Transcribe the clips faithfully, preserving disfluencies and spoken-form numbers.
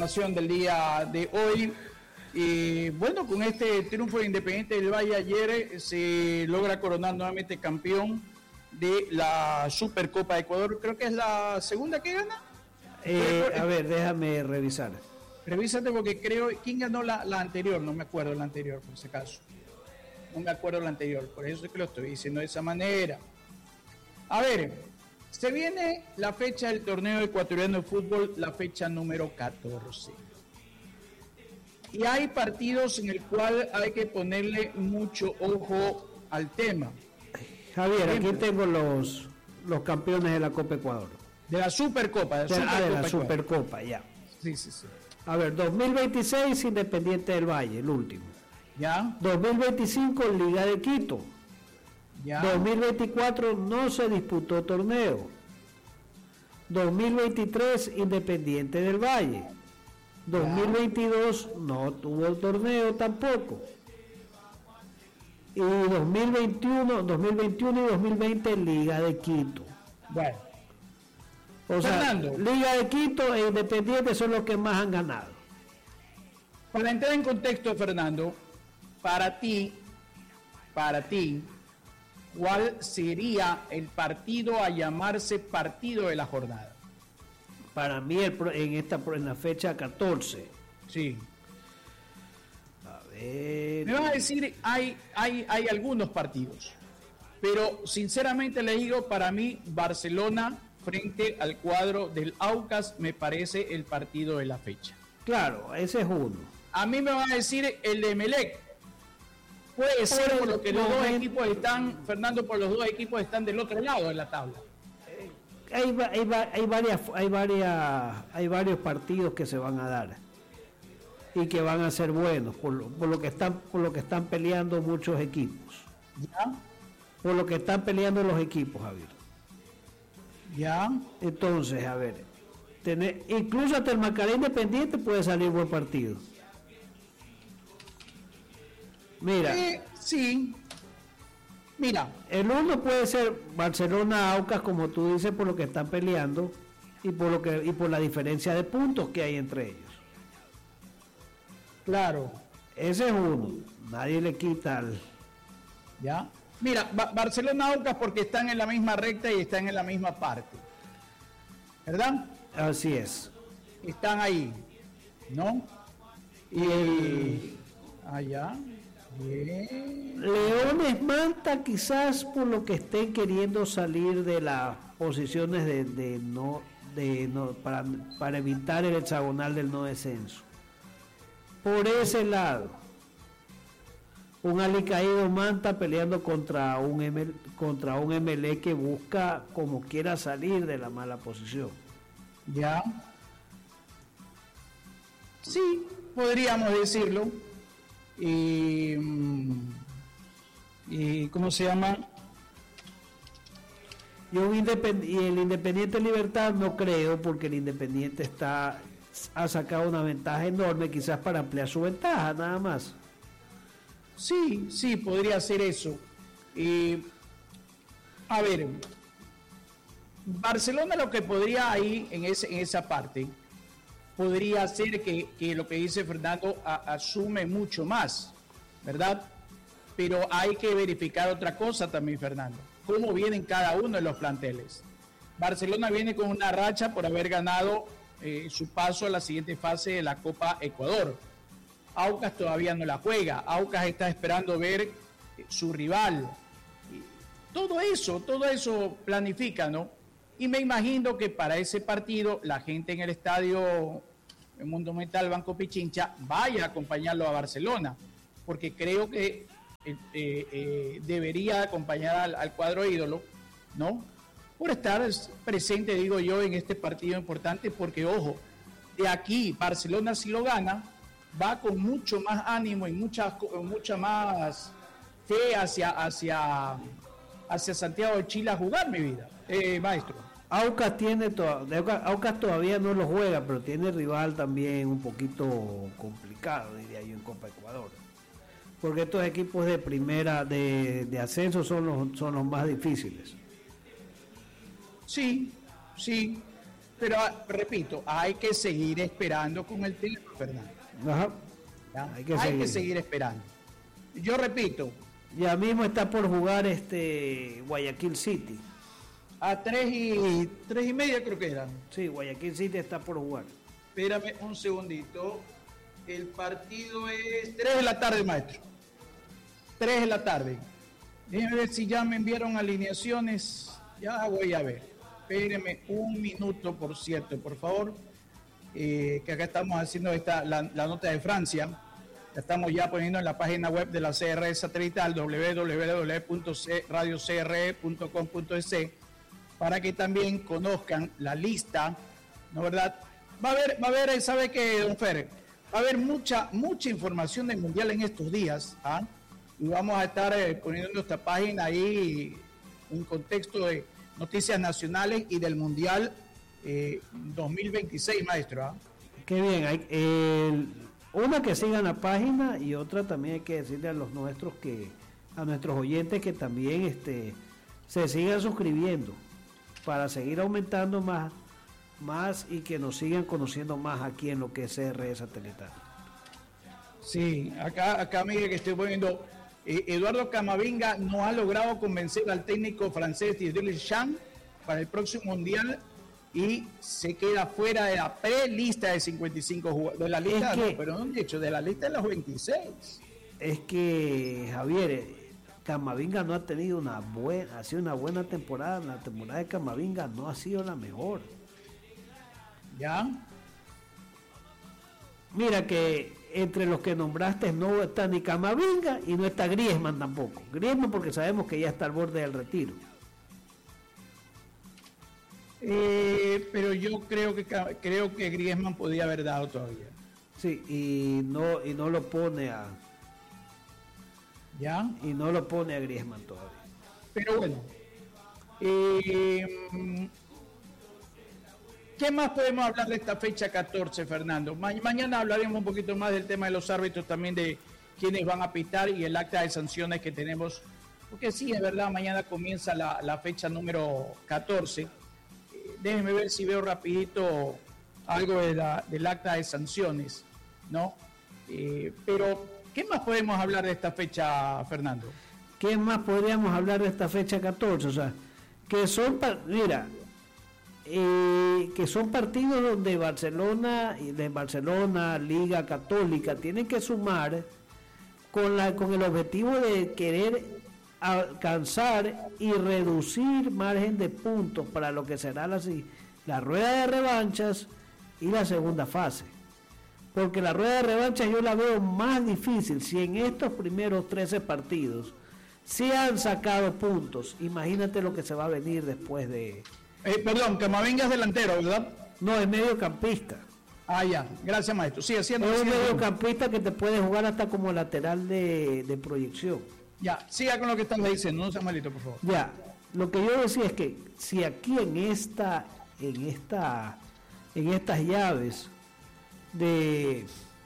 Del día de hoy. Y bueno, con este triunfo de Independiente del Valle ayer se logra coronar nuevamente campeón de la Supercopa de Ecuador. Creo que es la segunda que gana. Eh, a ver, déjame revisar. Revísate porque creo, ¿quién ganó la, la anterior? No me acuerdo la anterior, por si acaso. No me acuerdo la anterior, por eso es que lo estoy diciendo de esa manera. A ver, se viene la fecha del torneo ecuatoriano de fútbol, la fecha número catorce. Y hay partidos en el cual hay que ponerle mucho ojo al tema. Javier, aquí tengo los, los campeones de la Copa Ecuador. De la Supercopa. De la, de, Supercopa, ah, de la Supercopa, ya. Sí, sí, sí. A ver, dos mil veintiséis Independiente del Valle, el último. Ya. dos mil veinticinco Liga de Quito. Ya. dos mil veinticuatro no se disputó torneo. dos mil veintitrés Independiente del Valle. dos mil veintidós no tuvo el torneo tampoco. Y dos mil veintiuno, dos mil veintiuno y dos mil veinte Liga de Quito. Bueno. O Fernando, sea, Liga de Quito e Independiente son los que más han ganado. Para entrar en contexto, Fernando, para ti, para ti, ¿cuál sería el partido a llamarse partido de la jornada? Para mí, el, en esta en la fecha catorce. Sí. A ver. Me vas a decir, hay, hay, hay algunos partidos, pero sinceramente le digo, para mí, Barcelona frente al cuadro del Aucas me parece el partido de la fecha. Claro, ese es uno. A mí me van a decir el de Emelec. Puede ser por lo que los dos equipos están, Fernando, por los dos equipos están del otro lado de la tabla. Hay, hay, hay, varias, hay, varias, hay varios partidos que se van a dar y que van a ser buenos por lo, por lo que están por lo que están peleando muchos equipos. ¿Ya? Por lo que están peleando los equipos, Javier. ¿Ya? Entonces, a ver, tener, incluso hasta el Macará Independiente puede salir buen partido. Mira. Eh, sí. Mira. El uno puede ser Barcelona-Aucas, como tú dices, por lo que están peleando y por lo que y por la diferencia de puntos que hay entre ellos. Claro. Ese es uno. Nadie le quita al... ¿Ya? Mira, ba- Barcelona-Aucas porque están en la misma recta y están en la misma parte. ¿Verdad? Así es. Están ahí, ¿no? Y... allá. Bien. Leones Manta, quizás por lo que estén queriendo salir de las posiciones de, de no de no para, para evitar el hexagonal del no descenso. Por ese lado, un alicaído Manta peleando contra un M, contra un M L E que busca como quiera salir de la mala posición. Ya. Sí, podríamos decirlo. Y, y ¿cómo se llama? Y, un independ- y el Independiente Libertad no creo, porque el Independiente está ha sacado una ventaja enorme, quizás para ampliar su ventaja, nada más. Sí, sí, podría ser eso. Y, a ver, Barcelona lo que podría ahí en, ese, en esa parte podría ser que, que lo que dice Fernando a, asume mucho más, ¿verdad? Pero hay que verificar otra cosa también, Fernando. ¿Cómo vienen cada uno de los planteles? Barcelona viene con una racha por haber ganado eh, su paso a la siguiente fase de la Copa Ecuador. Aucas todavía no la juega. Aucas está esperando ver eh, su rival. Todo eso, todo eso planifica, ¿no? Y me imagino que para ese partido la gente en el estadio el Monumental Banco Pichincha vaya a acompañarlo a Barcelona, porque creo que eh, eh, debería acompañar al, al cuadro ídolo, ¿no? Por estar presente, digo yo, en este partido importante, porque ojo, de aquí Barcelona si lo gana, va con mucho más ánimo y mucha, mucha más fe hacia, hacia, hacia Santiago de Chile a jugar, mi vida, eh, maestro. Aucas tiene to- Aucas todavía no lo juega, pero tiene rival también un poquito complicado, diría yo, en Copa Ecuador, porque estos equipos de primera de, de ascenso son los son los más difíciles. Sí, sí. pero ah, repito, hay que seguir esperando con el tema, Fernando. Ajá. ¿Ya? Hay, que, hay seguir. que seguir esperando. Yo repito. Ya mismo está por jugar este Guayaquil City. A tres y, tres y media creo que era. Sí, Guayaquil City está por jugar. Espérame un segundito. El partido es tres de la tarde, maestro. tres de la tarde. Déjenme ver si ya me enviaron alineaciones. Ya voy a ver. Espérenme un minuto, por cierto, por favor. Eh, que acá estamos haciendo esta, la, la nota de Francia. La estamos ya poniendo en la página web de la C R E satelital, doble u doble u doble u punto radio c r e punto com punto e s, para que también conozcan la lista, ¿no verdad? Va a haber, va a haber, ¿sabe qué, don Fer? Va a haber mucha, mucha información del Mundial en estos días, ¿ah? Y vamos a estar eh, poniendo en nuestra página ahí un contexto de noticias nacionales y del Mundial eh, dos mil veintiséis, maestro, ¿ah? Qué bien, hay, eh, una que sigan la página y otra también hay que decirle a los nuestros que, a nuestros oyentes que también este, se sigan suscribiendo para seguir aumentando más, más y que nos sigan conociendo más aquí en lo que es C R E satelital. Sí, acá, acá mire que estoy poniendo, eh, Eduardo Camavinga no ha logrado convencer al técnico francés Didier Deschamps para el próximo Mundial y se queda fuera de la pre-lista de cincuenta y cinco jugadores, de la lista, es que, no, pero no han dicho, de la lista de los veintiséis. Es que, Javier, Camavinga no ha tenido una buena, ha sido una buena temporada, la temporada de Camavinga no ha sido la mejor. ¿Ya? Mira que entre los que nombraste no está ni Camavinga y no está Griezmann tampoco. Griezmann porque sabemos que ya está al borde del retiro. Eh, pero yo creo que creo que Griezmann podía haber dado todavía. Sí, y no y no lo pone a ¿Ya? Y no lo pone a Griezmann todavía. Pero bueno, eh, ¿qué más podemos hablar de esta fecha catorce, Fernando? Ma- mañana hablaremos un poquito más del tema de los árbitros, también de quiénes van a pitar y el acta de sanciones que tenemos. Porque sí, es verdad, mañana comienza la, la fecha número catorce. Eh, déjenme ver si veo rapidito algo de la, del acta de sanciones, ¿no? Eh, pero, ¿qué más podemos hablar de esta fecha, Fernando? ¿Qué más podríamos hablar de esta fecha catorce? O sea, que son, mira, eh, que son partidos donde Barcelona y de Barcelona, Liga Católica, tienen que sumar con la con el objetivo de querer alcanzar y reducir margen de puntos para lo que será la, la rueda de revanchas y la segunda fase. Porque la rueda de revanchas yo la veo más difícil. Si en estos primeros trece partidos se han sacado puntos, imagínate lo que se va a venir después de... Eh, perdón, Camavinga es delantero, ¿verdad? No, es mediocampista. Ah, ya. Gracias, maestro. Sí, haciendo. Es un haciendo. mediocampista que te puede jugar hasta como lateral de, de proyección. Ya, siga con lo que están diciendo, no sea malito, por favor. Ya, lo que yo decía es que si aquí en esta, en esta, en estas llaves de,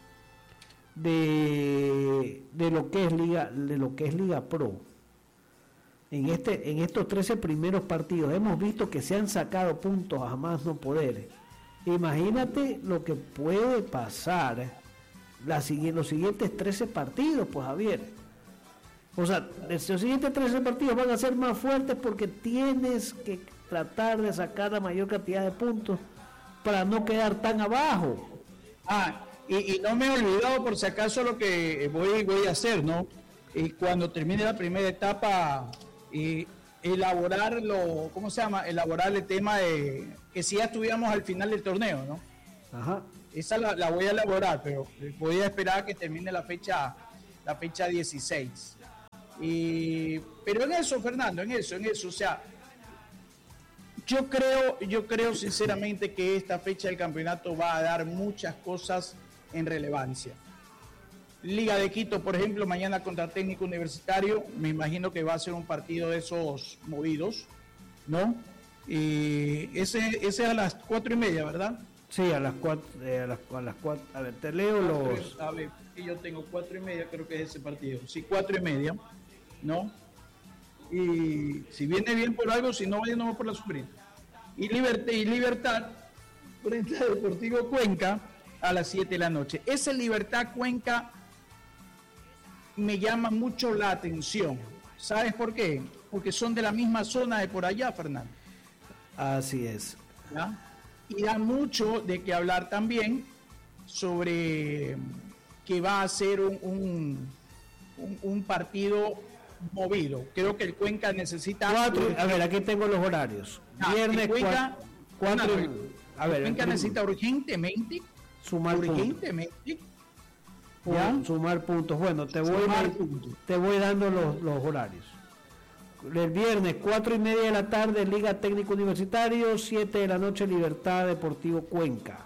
de, de lo que es Liga, de lo que es Liga Pro, en este, en estos trece primeros partidos hemos visto que se han sacado puntos a más no poder. Imagínate lo que puede pasar la, los siguientes trece partidos, pues Javier. O sea, los siguientes trece partidos van a ser más fuertes porque tienes que tratar de sacar la mayor cantidad de puntos para no quedar tan abajo. Ah, y, y no me he olvidado por si acaso lo que voy, voy a hacer, ¿no? Y cuando termine la primera etapa, y elaborar lo, ¿cómo se llama? Elaborar el tema de que si ya estuviéramos al final del torneo, ¿no? Ajá. Esa la, la voy a elaborar, pero voy a esperar a que termine la fecha, la fecha dieciséis. Y, pero en eso, Fernando, en eso, en eso, o sea, yo creo, yo creo sinceramente que esta fecha del campeonato va a dar muchas cosas en relevancia. Liga de Quito, por ejemplo, mañana contra Técnico Universitario, me imagino que va a ser un partido de esos movidos, ¿no? Y ese, ese es a las cuatro y media, ¿verdad? Sí, a las cuatro, eh, a las, a las cuatro, a ver, te leo los... A ver, yo tengo cuatro y media, creo que es ese partido. Sí, cuatro y media, ¿no? Y si viene bien por algo, si no, vaya nomás por la sufrida. Y Libertad, y Libertad frente a Deportivo Cuenca a las siete de la noche. Ese Libertad Cuenca me llama mucho la atención. ¿Sabes por qué? Porque son de la misma zona de por allá, Fernando. Así es. ¿Ya? Y da mucho de qué hablar también sobre que va a ser un, un, un, un partido movido. Creo que el Cuenca necesita... Cuatro, a ver, aquí tengo los horarios. Ah, Viernes, Cuenca, cuatro, cuatro, a ver, Cuenca el, necesita urgentemente, sumar urgentemente, puntos. ¿ya? Sumar puntos. Bueno, te voy, Sumar te, puntos. te voy dando los, los horarios. El viernes, cuatro y media de la tarde, Liga Técnico Universitario, siete de la noche, Libertad Deportivo Cuenca.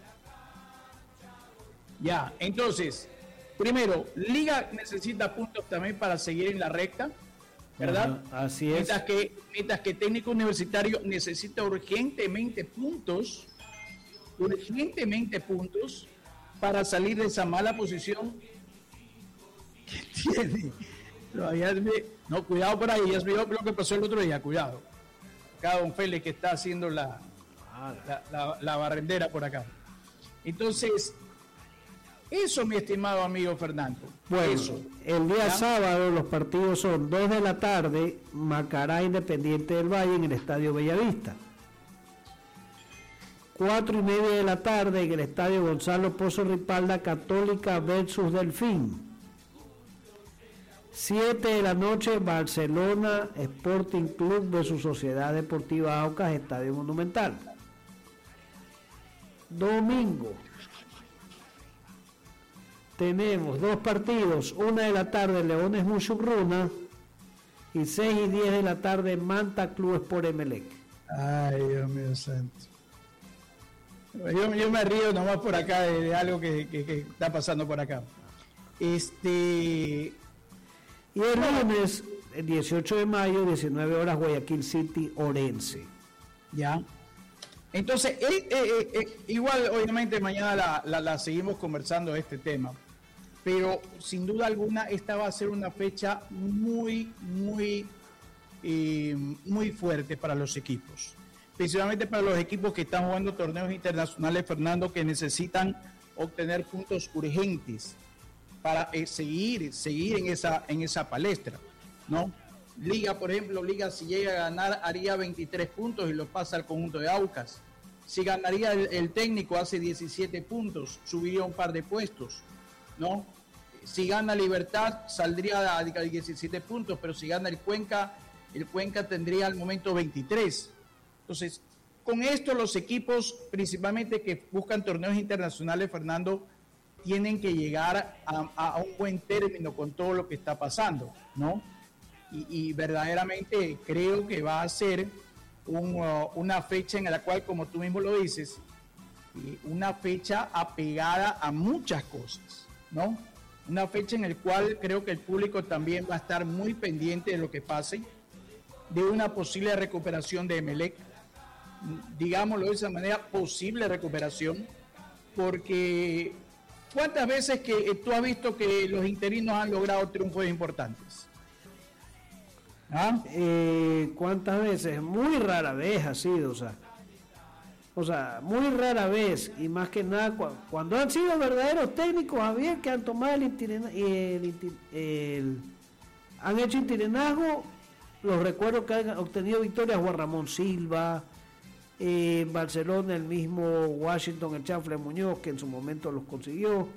Ya, entonces, primero, Liga necesita puntos también para seguir en la recta, ¿verdad? Ajá, así es. Mientras que, mientras que Técnico Universitario necesita urgentemente puntos, urgentemente puntos para salir de esa mala posición que tiene. No, ya me- no, cuidado por ahí, ya vio lo que pasó el otro día, cuidado. Acá don Félix que está haciendo la, la, la, la barrendera por acá. Entonces, eso, mi estimado amigo Fernando. Bueno, eso. el día ¿Ya? sábado los partidos son dos de la tarde, Macará Independiente del Valle en el Estadio Bellavista. cuatro y media de la tarde en el Estadio Gonzalo Pozo Ripalda, Católica versus Delfín. siete de la noche, Barcelona Sporting Club versus Sociedad Deportiva Aucas, Estadio Monumental. Domingo. Tenemos dos partidos, una de la tarde Leones Muchugruna y seis y diez de la tarde Manta Club Sport Emelec. Ay, Dios mío santo. Yo, yo me río nomás por acá de, de algo que, que- que está pasando por acá. Este, Y el lunes, el dieciocho de mayo, diecinueve horas, Guayaquil City, Orense. ya. Entonces, eh, eh, eh, eh, igual, obviamente, mañana la, la- la seguimos conversando de este tema. Pero, sin duda alguna, esta va a ser una fecha muy, muy, eh, muy fuerte para los equipos. Principalmente para los equipos que están jugando torneos internacionales, Fernando, que necesitan obtener puntos urgentes para eh, seguir, seguir en esa, en esa palestra, ¿no? Liga, por ejemplo, Liga si llega a ganar haría veintitrés puntos y lo pasa al conjunto de Aucas. Si ganaría el, el técnico hace diecisiete puntos, subiría un par de puestos, ¿no? Si gana Libertad saldría a diecisiete puntos, pero si gana el Cuenca, el Cuenca tendría al momento veintitrés. Entonces, con esto los equipos, principalmente que buscan torneos internacionales, Fernando, tienen que llegar a, a- a un buen término con todo lo que está pasando, ¿no? Y, y verdaderamente creo que va a ser un, uh, una fecha en la cual, como tú mismo lo dices, eh, una fecha apegada a muchas cosas, ¿no? Una fecha en la cual creo que el público también va a estar muy pendiente de lo que pase, de una posible recuperación de Emelec, digámoslo de esa manera, posible recuperación, porque ¿cuántas veces que eh, tú has visto que los interinos han logrado triunfos importantes? ¿Ah? Eh, ¿Cuántas veces? Muy rara vez ha sido, o sea, o sea, muy rara vez, y más que nada cu- cuando han sido verdaderos técnicos, Javier, que han tomado el, intirena- el inti- el- han hecho intirenazgo, los recuerdo que han obtenido victorias Juan Ramón Silva, eh, en Barcelona el mismo Washington, el Chanfle Muñoz, que en su momento los consiguió.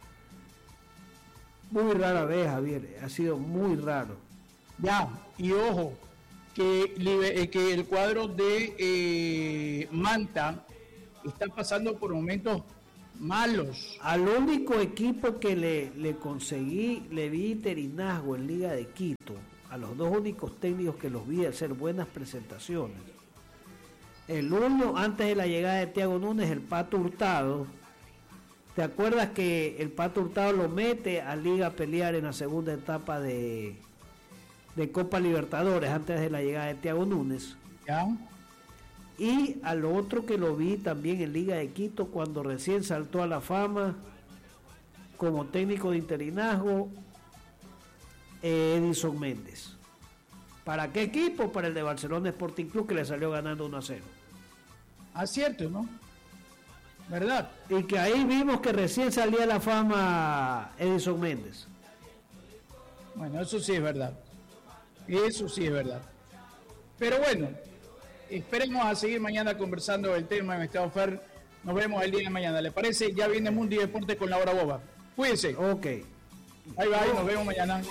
Muy rara vez, Javier, ha sido muy raro. Ya, y ojo, que, libe- eh, que el cuadro de eh, Manta está pasando por momentos malos. Al único equipo que le, le conseguí, le vi interinazgo en Liga de Quito, a los dos únicos técnicos que los vi hacer buenas presentaciones. El uno, antes de la llegada de Thiago Núñez, el Pato Hurtado. ¿Te acuerdas que el Pato Hurtado lo mete a Liga a pelear en la segunda etapa de, de Copa Libertadores, antes de la llegada de Thiago Núñez? ¿Ya? Y al otro que lo vi también en Liga de Quito cuando recién saltó a la fama como técnico de interinazgo, eh, Edison Méndez. ¿Para qué equipo? Para el de Barcelona Sporting Club, que le salió ganando uno a cero. Ah, cierto, ¿no? ¿verdad? Y que ahí vimos que recién salía a la fama Edison Méndez. Bueno, eso sí es verdad. Eso sí es verdad. Pero bueno, esperemos a seguir mañana conversando del tema en Estado Fer. Nos vemos el día de mañana. ¿Le parece? Ya viene Mundo y Deporte con la hora boba. Cuídense. Ok. Bye bye, nos vemos mañana.